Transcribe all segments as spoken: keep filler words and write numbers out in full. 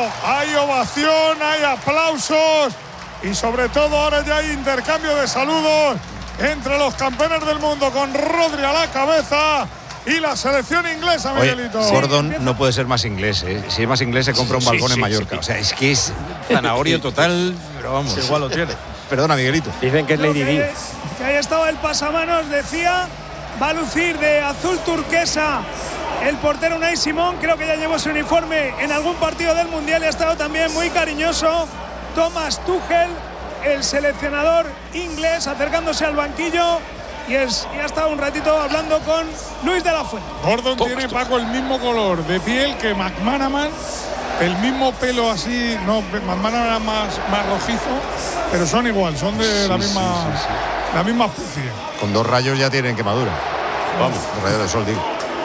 hay ovación, hay aplausos y sobre todo ahora ya hay intercambio de saludos entre los campeones del mundo con Rodri a la cabeza y la selección inglesa, Miguelito. Oye, Gordon no puede ser más inglés, ¿eh? Si es más inglés se compra un balcón sí, sí, en Mallorca. Sí, sí. O sea, es que es zanahoria total, pero vamos. Sí, igual lo tiene. Perdona, Miguelito. Dicen que es Lady Di. Que, que ahí estaba el pasamanos, decía, va a lucir de azul turquesa el portero Unai Simón. Creo que ya llevó su uniforme en algún partido del Mundial y ha estado también muy cariñoso Thomas Tuchel, el seleccionador inglés, acercándose al banquillo. Y, es, y ha estado un ratito hablando con Luis de la Fuente. Gordon Toma tiene, esto. Paco, el mismo color de piel que McManaman, el mismo pelo así, no, McManaman más, más rojizo, pero son igual, son de sí, la misma sí, sí, sí. la misma especie. Con dos rayos ya tienen quemadura. Vamos, dos rayos de sol, digo.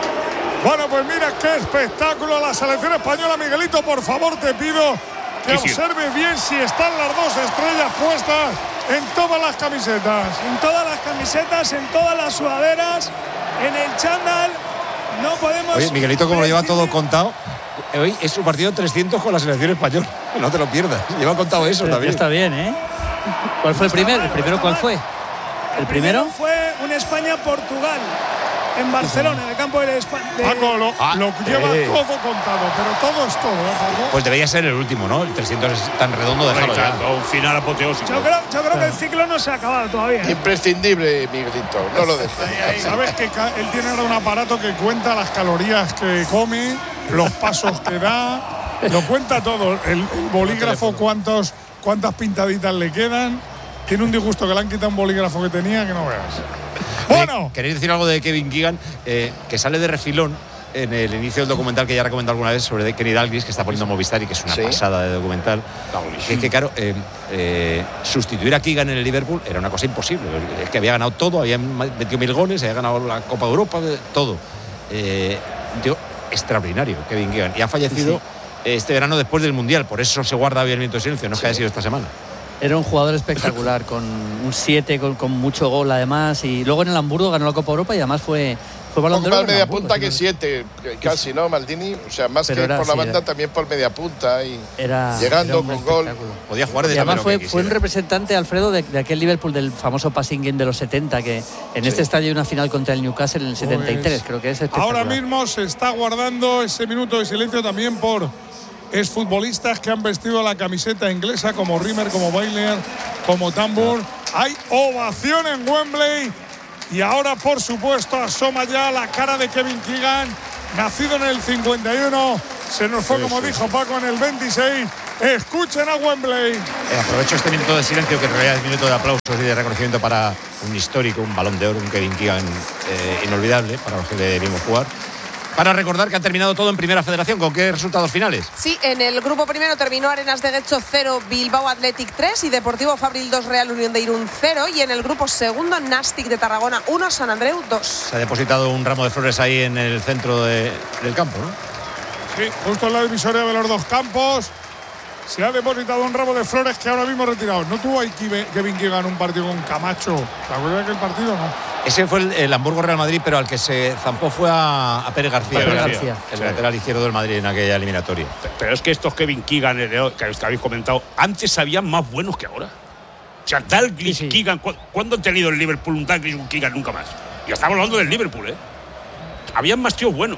Bueno, pues mira qué espectáculo la selección española. Miguelito, por favor, te pido que observe bien si están las dos estrellas puestas en todas las camisetas. En todas las camisetas, en todas las sudaderas, en el chándal. No podemos... Oye, Miguelito, como lo lleva todo contado, hoy es su partido trescientos con la selección española. No te lo pierdas. Lleva contado eso Pero también. Está bien, ¿eh? ¿Cuál fue el primero? ¿El primero cuál fue? ¿El primero? Fue un España-Portugal. En Barcelona, en el campo de España. De... Paco, lo, ah, lo lleva eh. todo contado, pero todo es todo, ¿eh, Paco? Pues debería ser el último, ¿no? El trescientos es tan redondo, déjalo ya. Un final apoteósico. Yo creo, yo creo claro. que el ciclo no se ha acabado todavía. ¿eh? Imprescindible, Miguelito, no lo dejes. Sabes que él tiene ahora un aparato que cuenta las calorías que come, los pasos que da, lo cuenta todo. El, el bolígrafo, cuántos, cuántas pintaditas le quedan. Tiene un disgusto que le han quitado un bolígrafo que tenía que no veas. Bueno, ¿queréis decir algo de Kevin Keegan? Eh, que sale de refilón en el inicio del documental que ya recomendado alguna vez sobre Kenny Dalglish, que está poniendo Movistar y que es una ¿Sí? pasada de documental. Que, que claro, eh, eh, sustituir a Keegan en el Liverpool era una cosa imposible. Es que había ganado todo, había metido mil goles, había ganado la Copa de Europa, todo. Eh, un tío extraordinario, Kevin Keegan. Y ha fallecido sí. este verano después del Mundial, por eso se guarda el minuto de silencio, no es sí. que haya sido esta semana. Era un jugador espectacular, con un siete, con, con mucho gol además, y luego en el Hamburgo ganó la Copa Europa y además fue, fue Balón de Oro. Más media punta que siete, casi, ¿no, Maldini? O sea, más Pero que era, por la sí, banda, era. también por media punta y era, llegando era con gol. Podía jugar de y además fue, fue un representante, Alfredo, de, de aquel Liverpool del famoso passing game de los setenta, que en sí. este estadio hay una final contra el Newcastle en el pues, setenta y tres, creo que es espectacular. Ahora mismo se está guardando ese minuto de silencio también por exfutbolistas que han vestido la camiseta inglesa, como Rimmer, como Bailey, como Tambur. Hay ovación en Wembley y ahora, por supuesto, asoma ya la cara de Kevin Keegan, nacido en el cincuenta y uno, se nos fue, sí, como sí. dijo Paco, en el veintiséis. Escuchen a Wembley. Eh, aprovecho este minuto de silencio, que en realidad es minuto de aplausos y de reconocimiento para un histórico, un Balón de Oro, un Kevin Keegan eh, inolvidable para los que le vimos jugar. Para recordar que ha terminado todo en Primera Federación. ¿Con qué resultados finales? Sí, en el grupo primero terminó Arenas de Guecho cero, Bilbao Athletic tres y Deportivo Fabril dos, Real Unión de Irún cero. Y en el grupo segundo, Nastic de Tarragona uno, San Andreu dos. Se ha depositado un ramo de flores ahí en el centro de, del campo, ¿no? Sí, justo en la divisoria de los dos campos. Se ha depositado un ramo de flores que ahora mismo retirado. ¿No tuvo ahí Kevin Keegan un partido con Camacho? ¿Te acuerdas de aquel partido o no? Ese fue el, el Hamburgo Real Madrid, pero al que se zampó fue a, a Pérez García, Pérez García. el sí. lateral izquierdo del Madrid en aquella eliminatoria. Pero es que estos Kevin Keegan que habéis comentado, antes sabían más buenos que ahora. O sea, Dalglish, sí, sí. Keegan, ¿cuándo han tenido el Liverpool un Dalglish y un Keegan? Nunca más. Y estamos hablando del Liverpool, ¿eh? Habían más tíos buenos.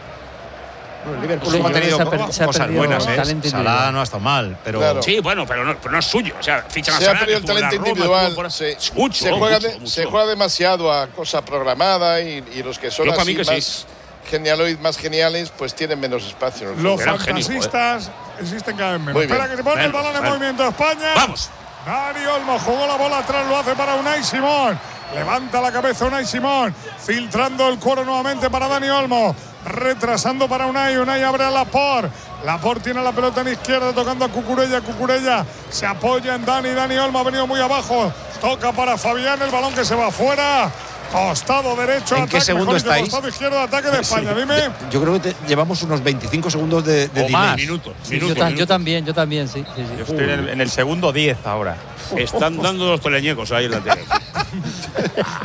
El Liverpool sí, ha tenido co- cosas buenas, ¿eh? Salah no ha estado mal, pero... Claro. Sí, bueno, pero no, pero no es suyo. O sea, fichan a Salah. Se ha perdido el talento individual. Roma, se, mucho, se, juega mucho, de, mucho. se juega demasiado a cosa programada y, y los que son Yo así más sí. genialoid, más geniales, pues tienen menos espacio. Los fantasistas existen cada vez menos. Espera que se pone el balón en movimiento España. Vamos. Dani Olmo jugó la bola atrás, lo hace para Unai Simón. Levanta la cabeza Unai Simón, filtrando el cuero nuevamente para Dani Olmo. Retrasando para Unai, Unai abre a Laporte. Laporte tiene la pelota en izquierda, tocando a Cucurella. Cucurella se apoya en Dani. Dani Olmo ha venido muy abajo. Toca para Fabián, el balón que se va afuera. Costado derecho, ¿en ataque, qué segundo estáis? Costado izquierdo, ataque de España. Sí. Dime. Yo creo que te, llevamos unos veinticinco segundos de, de o más. Minutos, sí, minutos, yo, minutos. yo también, yo también, sí. sí, sí. Yo estoy en el, en el segundo diez ahora. Están dando los teleñecos ahí en la tele.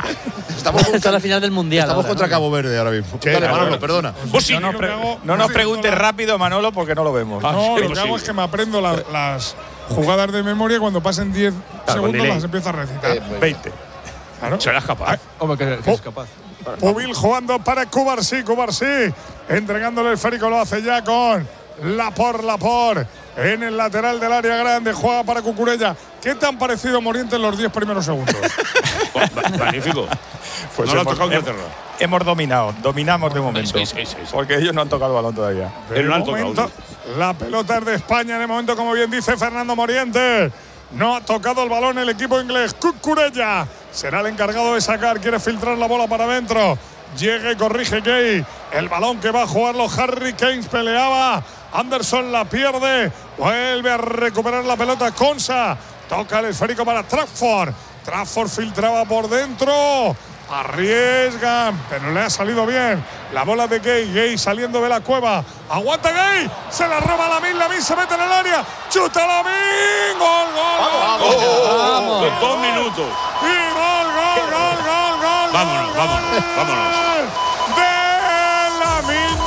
Estamos Está en la final del Mundial. Estamos ahora, contra ¿no? Cabo Verde ahora mismo. Sí, Dale, claro. Manolo, perdona. Vos sí, No nos, Yo pre- lo que hago- no nos sí, preguntes no, rápido, Manolo, porque no lo vemos. No, sí, lo que posible. hago es que me aprendo la- las jugadas de memoria y cuando pasen diez con segundos delay. las empiezo a recitar. Eh, muy bien. veinte. Claro. serás capaz. Hombre, que, que es capaz. Pubil jugando para Cubarsí, Cubarsí, entregándole el esférico, lo hace ya con Lapor, Lapor, en el lateral del área grande, juega para Cucurella. ¿Qué te han parecido Morientes los diez primeros segundos? Magnífico. Pues no lo ha hemos, tocado hem- Inglaterra. hemos dominado, dominamos de momento. Sí, sí, sí, sí. Porque ellos no han tocado el balón todavía. De Él lo han tocado. momento, la pelota es de España, de momento, como bien dice Fernando Morientes. No ha tocado el balón el equipo inglés. Cucurella será el encargado de sacar, quiere filtrar la bola para adentro. Llega y corrige Gay. El balón que va a jugarlo Harry Kane peleaba. Anderson la pierde. Vuelve a recuperar la pelota Konsa. Toca el esférico para Trafford. Trafford filtraba por dentro. Arriesgan, pero le ha salido bien. La bola de Gay. Gay saliendo de la cueva. Aguanta Gay. Se la roba Lamine. Lamine se mete en el área. Chuta Lamine. Gol, gol, gol. gol. Vamos. Los dos minutos. Y gol, gol, gol, gol, gol. Vámonos, gol, vámonos, gol vámonos. De Lamine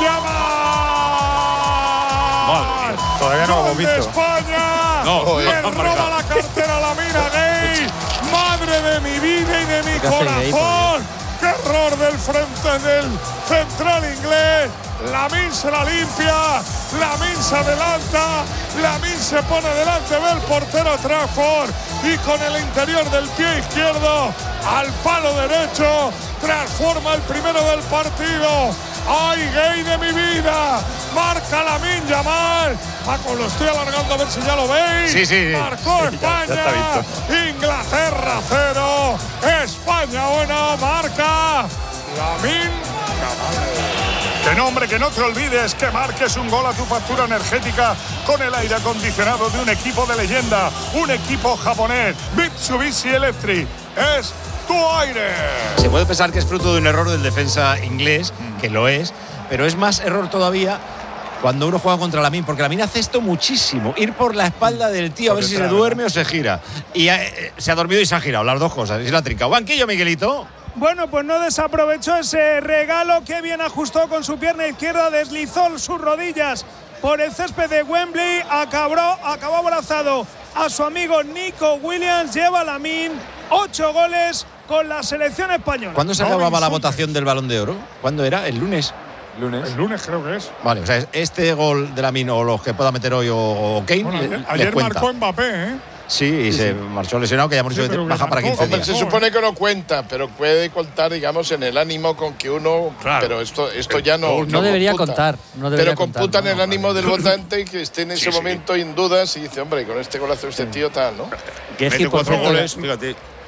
Yamal. Madre mía. Todavía no lo hemos Gol de visto. España. No, Le no han roba marcado. la cartera a Lamine a Gay. Madre de mi vida y de mi ¿Qué hace Gay, corazón. Qué error del frente del central inglés. Lamine se la limpia. Lamine se adelanta. Lamine se pone delante del portero Trafford. Y con el interior del pie izquierdo al palo derecho transforma el primero del partido. ¡Ay, Gay de mi vida! Marca Lamine Yamal. Paco, lo estoy alargando a ver si ya lo veis. Sí, sí, sí. Marcó España. ya está Inglaterra cero. España uno. Marca Lamine Yamal. Que nombre, que no te olvides que marques un gol a tu factura energética con el aire acondicionado de un equipo de leyenda, un equipo japonés, Mitsubishi Electric. Es tu aire. Se puede pensar que es fruto de un error del defensa inglés, que lo es, pero es más error todavía cuando uno juega contra Lamine, porque Lamine hace esto muchísimo, ir por la espalda del tío a ver si se duerme o se gira. Y eh, se ha dormido y se ha girado, las dos cosas, y se la ha trincado. Banquillo, Miguelito. Bueno, pues no desaprovechó ese regalo, que bien ajustó con su pierna izquierda, deslizó sus rodillas por el césped de Wembley, acabó, acabó abrazado a su amigo Nico Williams, lleva a Lamine ocho goles con la selección española. ¿Cuándo se No me acababa la insultes. votación del Balón de Oro? ¿Cuándo era? ¿El lunes? Lunes. El lunes creo que es. Vale, o sea, este gol de Lamine o los que pueda meter hoy o, o Kane, Bueno, le- ayer, les ayer cuenta. marcó Mbappé, ¿eh? Sí, y se marchó lesionado, que ya hemos Sí, dicho que pero que baja para marcó. quince Hombre, días. se supone que no cuenta, pero puede contar, digamos, en el ánimo con que uno. Claro. Pero esto, esto ya no. No debería computa. contar, no debería pero computa contar, en el no, ánimo del votante que esté en ese Sí, sí. momento en dudas y dice, hombre, con este golazo este tío tal, ¿no? Que es que, Mete por cuatro cierto, goles, fíjate.